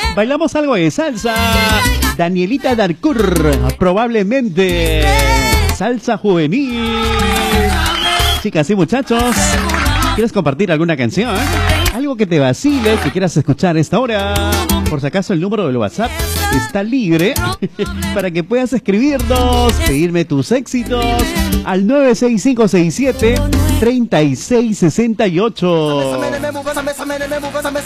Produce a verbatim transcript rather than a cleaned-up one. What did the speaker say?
Bailamos algo de salsa. Danielita Darcourt, probablemente. Salsa juvenil. Chicas y muchachos, ¿quieres compartir alguna canción? Algo que te vacile, que quieras escuchar a esta hora. Por si acaso el número del WhatsApp está libre para que puedas escribirnos, pedirme tus éxitos al nueve seis cinco seis siete, tres seis seis ocho.